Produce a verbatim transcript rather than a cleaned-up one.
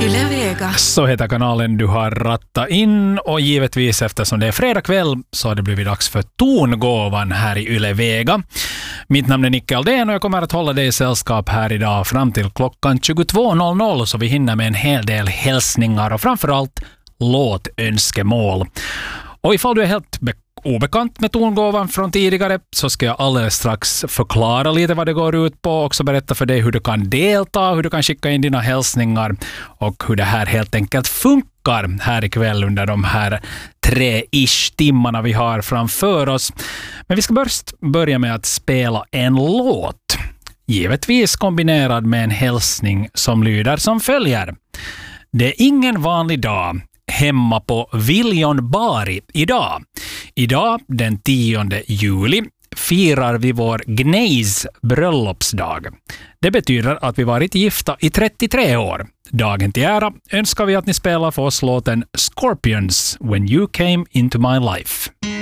Yle Vega. Så heter kanalen du har rattat in, och givetvis eftersom det är fredag kväll så har det blivit dags för tongåvan här i Yle Vega. Mitt namn är Nicke Aldén och jag kommer att hålla dig i sällskap här idag fram till klockan tjugotvå noll noll, så vi hinner med en hel del hälsningar och framförallt låtönskemål. Och ifall du är helt be- obekant med tongåvan från tidigare så ska jag alldeles strax förklara lite vad det går ut på och också berätta för dig hur du kan delta, hur du kan skicka in dina hälsningar och hur det här helt enkelt funkar här ikväll under de här tre-ish timmarna vi har framför oss. Men vi ska först börja med att spela en låt. Givetvis kombinerad med en hälsning som lyder som följer. Det är ingen vanlig dag hemma på Viljonbari idag. Idag, den tionde juli, firar vi vår Gnejs bröllopsdag. Det betyder att vi varit gifta i trettiotre år. Dagen till ära önskar vi att ni spelar för oss låten Scorpions When You Came Into My Life.